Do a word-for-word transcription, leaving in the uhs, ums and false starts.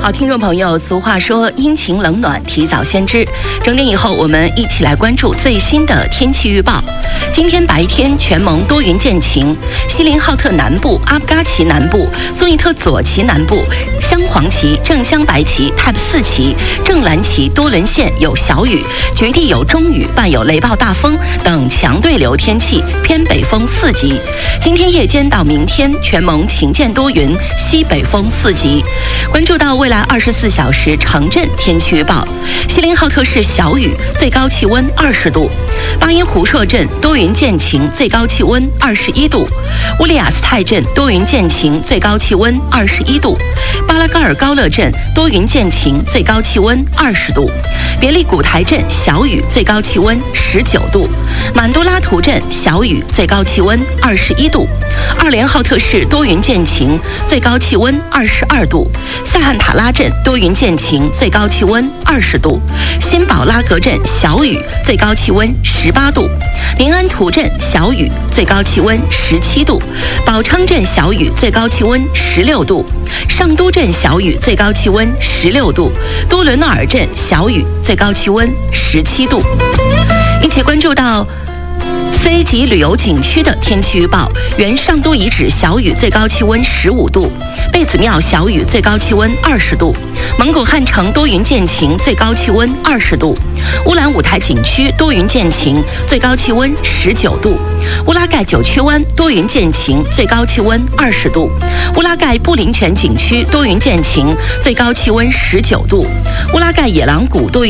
好，听众朋友，俗话说阴晴冷暖提早先知。整点以后，我们一起来关注最新的天气预报。今天白天全蒙多云见晴，锡林浩特南部、阿布嘎旗南部、苏伊特左旗南部、镶黄旗、正镶白旗、Type 四旗、正蓝旗多伦县有小雨，局地有中雨，伴有雷暴大风等强对流天气，偏北风四级。今天夜间到明天，全蒙晴间多云，西北风四级。关注到未来二十四小时城镇天气预报：锡林浩特市小雨，最高气温二十度；巴音湖朔镇多云见晴，最高气温二十一度；乌里雅斯泰镇多云见晴，最高气温二十一度；巴拉嘎尔高勒镇多云见晴，最高气温二十度；别利古台镇小雨，最高气温十九度；满都拉图镇小雨，最高气温二十一度；二连浩特市多云见晴，最高气温二十二度；塞汉塔拉镇多云见晴，最高气温二十度；新堡拉格镇小雨，最高气温十八度；明安图镇小雨，最高气温十七度；宝昌镇小雨，最高气温十六度；上都镇小雨，最高气温十六度；多伦诺尔镇小雨，最高气温十七度。一起关注到C 级旅游景区的天气预报：原上都遗址小雨，最高气温十五度；贝子庙小雨，最高气温二十度；蒙古汉城多云见晴，最高气温二十度；乌兰舞台景区多云见晴，最高气温十九度；乌拉盖九曲湾多云见晴，最高气温二十度；乌拉盖布林泉景区多云见晴，最高气温十九度；乌拉盖野狼谷多云